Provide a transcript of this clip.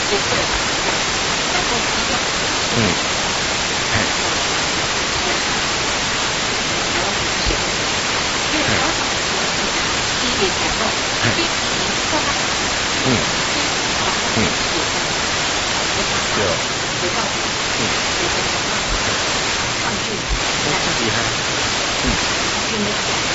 嗯，哎哎，嗯，对哦，嗯，哦，这么厉害，嗯